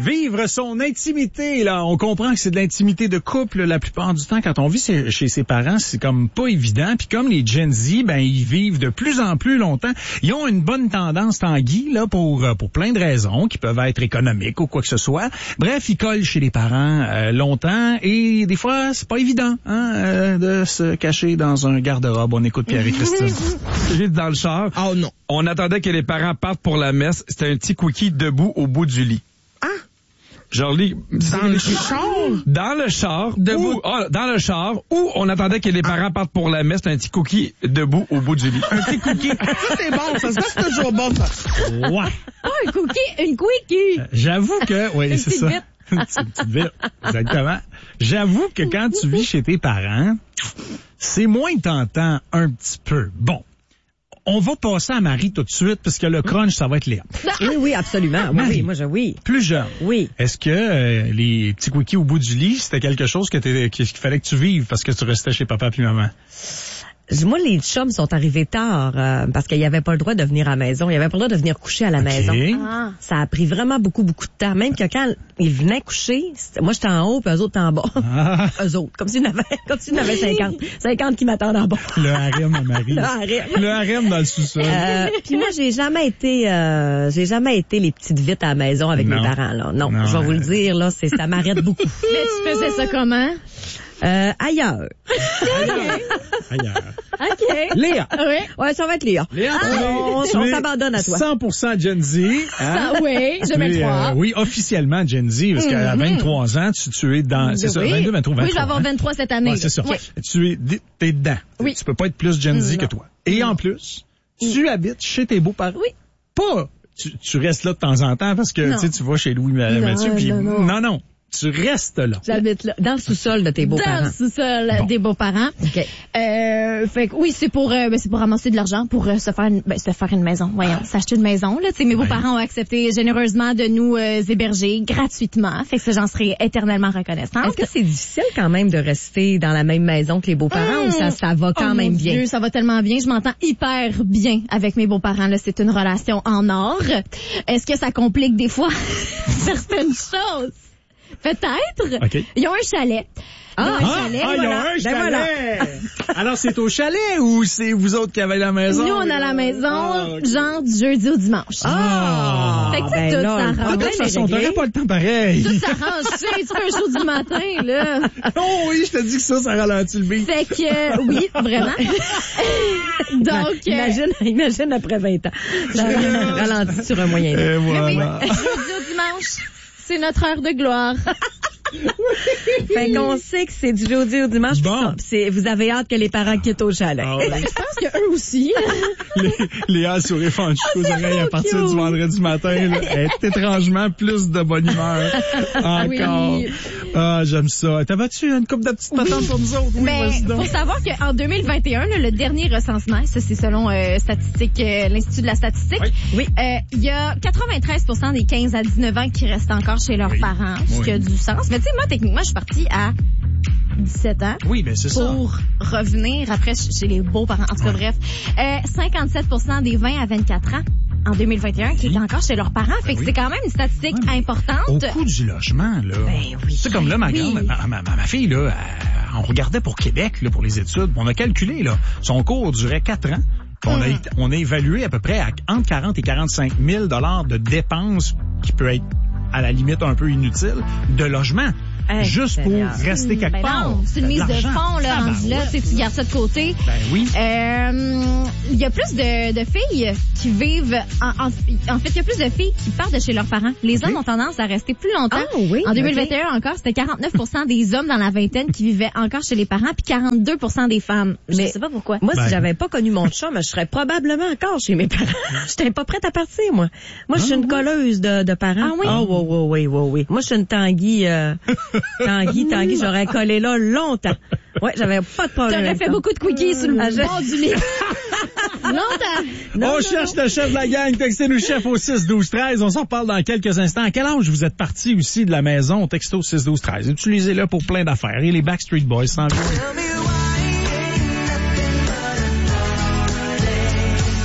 Vivre son intimité, là. On comprend que c'est de l'intimité de couple la plupart du temps. Quand on vit chez ses parents, c'est comme pas évident. Puis comme les Gen Z, ben ils vivent de plus en plus longtemps. Ils ont une bonne tendance, Tanguy, là, pour plein de raisons qui peuvent être économiques ou quoi que ce soit. Bref, ils collent chez les parents longtemps et des fois, c'est pas évident de se cacher dans un garde-robe. On écoute Pierre et Christine. J'étais dans le char. Oh non. On attendait que les parents partent pour la messe. C'était un petit cookie debout au bout du lit. Ah? Genre, Dans le char? Dans le char. Debout. Dans le char, où on attendait que les parents partent pour la messe. C'était un petit cookie debout au bout du lit. Un petit cookie. Ça, c'est bon. Ça, c'est toujours bon, ça. Ouais. Oh, un cookie, une quickie. J'avoue que, oui, c'est ça. Une petite vite. Exactement. J'avoue que quand tu vis chez tes parents, c'est moins tentant un petit peu. Bon. On va passer à Marie tout de suite, parce que le crunch, ça va être Léa. Oui, absolument. Marie, Oui. Plus jeune. Oui. Est-ce que les petits quickies au bout du lit, c'était quelque chose qu'il fallait que tu vives parce que tu restais chez papa puis maman? Moi, les chums sont arrivés tard parce qu'il n'y avait pas le droit de venir à la maison. Il n'y avait pas le droit de venir coucher à la maison. Ah. Ça a pris vraiment beaucoup de temps. Même que quand ils venaient coucher, moi, j'étais en haut, puis eux autres étaient en bas. Ah. Eux autres. Comme s'ils n'avaient 50 qui m'attendent en bas. Le harem à Marie. Le harem dans le sous-sol. Puis moi, j'ai jamais été les petites vites à la maison avec mes parents, là. Non, je vais vous le dire, là, ça m'arrête beaucoup. Mais tu faisais ça comment? Ailleurs. OK. Léa. Oui. Ouais, ça va être Léa. Léa, on s'abandonne à toi. 100% Gen Z. Hein? Oui, je mets 3. Oui, officiellement Gen Z, parce qu'à 23 ans, tu es dans... C'est ça, 22, 23, 23. Oui, je vais avoir 23 cette année. Ouais, c'est ça. Oui. T'es dedans. Oui. Tu peux pas être plus Gen Z que toi. Et en plus, tu habites chez tes beaux-parents. Oui. Pas... Tu restes là de temps en temps parce que tu vas chez Louis Mathieu. Puis non. Tu restes là. J'habite là. Dans le sous-sol de tes beaux-parents. Dans le sous-sol des beaux-parents. OK. Fait que oui, c'est pour ramasser de l'argent pour se faire une maison. Voyons, s'acheter une maison là, tu sais, mes beaux-parents ont accepté généreusement de nous héberger gratuitement. Fait que j'en serai éternellement reconnaissante. Est-ce que c'est difficile quand même de rester dans la même maison que les beaux-parents ou ça va quand même mon bien? Dieu, ça va tellement bien, je m'entends hyper bien avec mes beaux-parents là, c'est une relation en or. Est-ce que ça complique des fois certaines choses? Peut-être. Okay. Ils ont un chalet. Ils ont un chalet! Alors, c'est au chalet ou c'est vous autres qui avez la maison? Nous, on a la maison, genre du jeudi au dimanche. Fait que tout s'arrange. De toute façon, t'aurais pas le temps pareil. Tout s'arrange. Tu fais un show du matin, là. Oh oui, je te dis que ça ralentit le beat. Fait que, oui, vraiment. Donc, imagine après 20 ans. Ça ralentit sur un moyen. Et voilà. oui, jeudi au dimanche, c'est notre heure de gloire. Fait qu'on sait que c'est du jeudi au dimanche. Bon. Vous avez hâte que les parents quittent au chalet. Ah, Je pense qu'eux aussi. Léa sourit fanchue aux oreilles à partir du vendredi matin. Là, est étrangement plus de bonne humeur. Encore. Oui. Ah, j'aime ça. T'avais-tu une couple de petites patentes pour nous autres? Oui, Mais vas-y donc. faut savoir qu'en 2021, là, le dernier recensement, ça c'est selon l'Institut de la statistique, Oui. il y a 93% des 15 à 19 ans qui restent encore chez leurs parents, ce qui a du sens. Mais tu sais, moi, techniquement, je suis partie à 17 ans. Oui, ben c'est ça. Pour revenir après chez les beaux-parents. En tout cas, bref. 57% des 20 à 24 ans en 2021 qui étaient encore chez leurs parents. Fait que c'est quand même une statistique importante. Au coût du logement, là. Ben oui. C'est comme là, ma fille, là, on regardait pour Québec, là, pour les études. On a calculé, là. Son cours durait 4 ans. On a évalué à peu près entre 40 et 45 000 $ de dépenses qui peut être à la limite un peu inutile de logement. Juste pour rester quelque part. Non, c'est une mise de fonds, là, rendu là, tu gardes ça de côté. Ben oui. Il y a plus de filles qui vivent, en fait, il y a plus de filles qui partent de chez leurs parents. Les hommes ont tendance à rester plus longtemps. Ah, oui, en 2021 encore, c'était 49% des hommes dans la vingtaine qui vivaient encore chez les parents, puis 42% des femmes. Je sais pas pourquoi. Moi, si j'avais pas connu mon chum, je serais probablement encore chez mes parents. J'étais pas prête à partir, moi. Moi, je suis une colleuse de parents. Ah oui? Oui. Moi, je suis une Tanguy, Tanguy, j'aurais collé là longtemps. Ouais, j'avais pas de problème. T'aurais fait beaucoup de quickies sur le bord du lit. Longtemps. On cherche le chef de la gang. Textez-nous chef au 6-12-13. On s'en reparle dans quelques instants. À quel âge vous êtes parti aussi de la maison? Texto 6-12-13. Utilisez-le pour plein d'affaires. Et les Backstreet Boys s'en viennent.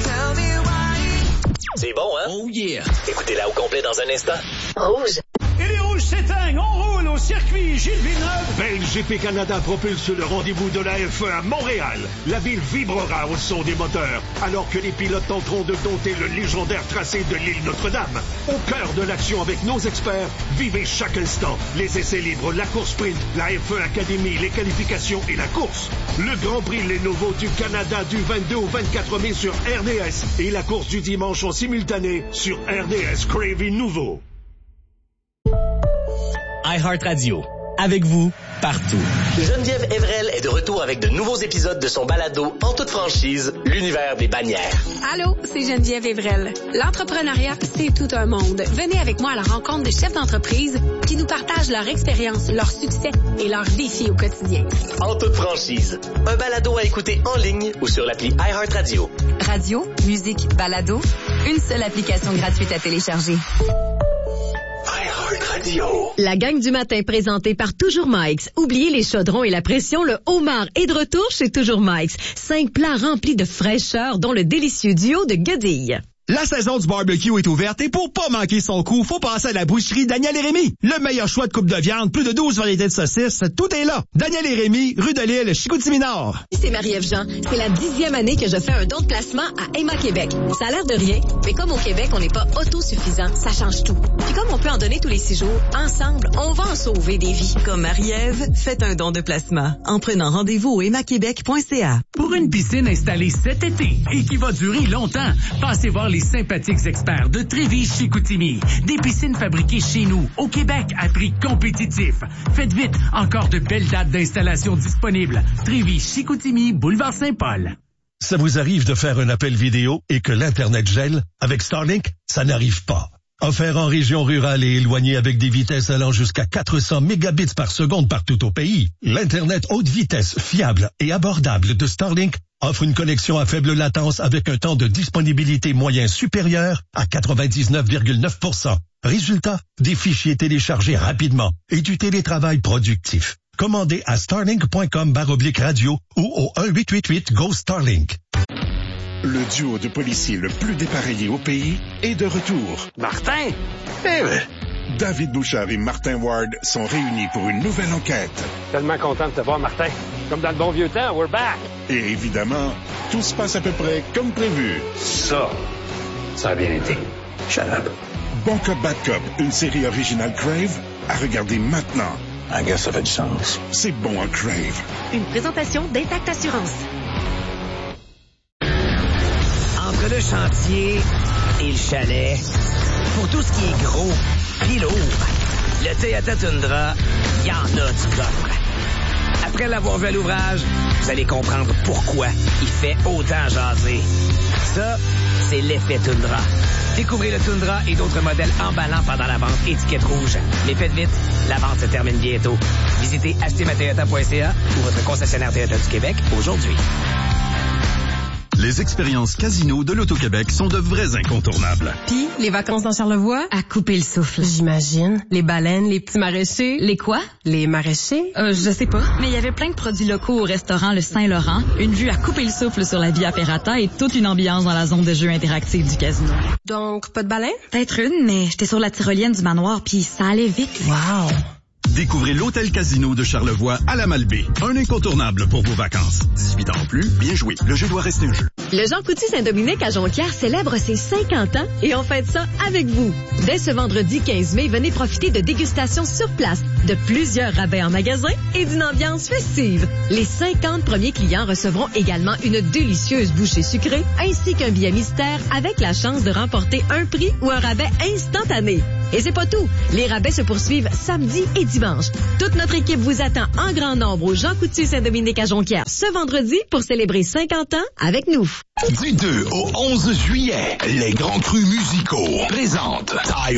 C'est bon, hein? Oh yeah! Écoutez-la au complet dans un instant. Rouge. s'éteignent, on roule au circuit Gilles Villeneuve. Belle GP Canada propulse le rendez-vous de la F1 à Montréal. La ville vibrera au son des moteurs, alors que les pilotes tenteront de dompter le légendaire tracé de l'île Notre-Dame. Au cœur de l'action avec nos experts, vivez chaque instant. Les essais libres, la course sprint, la F1 Academy, les qualifications et la course. Le Grand Prix Lenovo du Canada du 22 au 24 mai sur RDS et la course du dimanche en simultané sur RDS Crave Nouveau. iHeartRadio. Avec vous, partout. Geneviève Evrel est de retour avec de nouveaux épisodes de son balado en toute franchise, l'univers des bannières. Allô, c'est Geneviève Evrel. L'entrepreneuriat, c'est tout un monde. Venez avec moi à la rencontre de chefs d'entreprise qui nous partagent leur expérience, leur succès et leurs défis au quotidien. En toute franchise. Un balado à écouter en ligne ou sur l'appli iHeartRadio. Radio, musique, balado. Une seule application gratuite à télécharger. La gang du matin présentée par Toujours Mike's. Oubliez les chaudrons et la pression, le homard est de retour chez Toujours Mike's. 5 plats remplis de fraîcheur, dont le délicieux duo de guedilles. La saison du barbecue est ouverte et pour pas manquer son coup, faut passer à la boucherie Daniel et Rémy. Le meilleur choix de coupe de viande, plus de 12 variétés de saucisses, tout est là. Daniel et Rémy, rue de l'Île, Chicoutimi-Nord. C'est Marie-Ève Jean. C'est la 10e année que je fais un don de placement à Emma Québec. Ça a l'air de rien, mais comme au Québec, on n'est pas autosuffisant, ça change tout. Puis comme on peut en donner tous les 6 jours, ensemble, on va en sauver des vies. Comme Marie-Ève, faites un don de placement en prenant rendez-vous au emmaquebec.ca. Pour une piscine installée cet été et qui va durer longtemps, passez voir les sympathiques experts de Trévis-Chicoutimi. Des piscines fabriquées chez nous, au Québec, à prix compétitif. Faites vite, encore de belles dates d'installation disponibles. Trévis-Chicoutimi, boulevard Saint-Paul. Ça vous arrive de faire un appel vidéo et que l'Internet gèle? Avec Starlink, ça n'arrive pas. Offert en région rurale et éloignée avec des vitesses allant jusqu'à 400 mégabits par seconde partout au pays, l'Internet haute vitesse, fiable et abordable de Starlink offre une connexion à faible latence avec un temps de disponibilité moyen supérieur à 99,9%. Résultat, des fichiers téléchargés rapidement et du télétravail productif. Commandez à starlink.com/radio ou au 1-888-GO-STARLINK. Le duo de policiers le plus dépareillé au pays est de retour. Martin? David Bouchard et Martin Ward sont réunis pour une nouvelle enquête. Tellement content de te voir, Martin. Comme dans le bon vieux temps, we're back. Et évidemment, tout se passe à peu près comme prévu. Ça a bien été. Shut up. Bon Cop, Bad Cop, une série originale Crave, à regarder maintenant. I guess ça fait du sens. C'est bon à Crave. Une présentation d'Intact Assurance. Entre le chantier et le chalet, pour tout ce qui est gros pis lourd, le Toyota Tundra, il y en a du coffre. Après l'avoir vu à l'ouvrage, vous allez comprendre pourquoi il fait autant jaser. Ça, c'est l'effet Tundra. Découvrez le Tundra et d'autres modèles emballants pendant la vente étiquette rouge. Mais faites vite, la vente se termine bientôt. Visitez achetermatoyota.ca ou votre concessionnaire Toyota du Québec aujourd'hui. Les expériences casino de l'Auto-Québec sont de vrais incontournables. Puis, les vacances dans Charlevoix, à couper le souffle. J'imagine. Les baleines, les petits maraîchers. Les quoi? Les maraîchers? Je sais pas. Mais il y avait plein de produits locaux au restaurant Le Saint-Laurent, une vue à couper le souffle sur la Via Ferrata et toute une ambiance dans la zone de jeux interactifs du casino. Donc, pas de baleine? Peut-être une, mais j'étais sur la tyrolienne du manoir puis ça allait vite. Wow! Découvrez l'Hôtel Casino de Charlevoix à la Malbaie. Un incontournable pour vos vacances. 18 ans en plus, bien joué. Le jeu doit rester un jeu. Le Jean Coutu Saint-Dominique à Jonquière célèbre ses 50 ans et on fête ça avec vous. Dès ce vendredi 15 mai, venez profiter de dégustations sur place, de plusieurs rabais en magasin et d'une ambiance festive. Les 50 premiers clients recevront également une délicieuse bouchée sucrée ainsi qu'un billet mystère avec la chance de remporter un prix ou un rabais instantané. Et c'est pas tout. Les rabais se poursuivent samedi et dimanche. Toute notre équipe vous attend en grand nombre au Jean Coutu Saint-Dominique à Jonquière ce vendredi pour célébrer 50 ans avec nous. Du 2 au 11 juillet, les grands crus musicaux présentent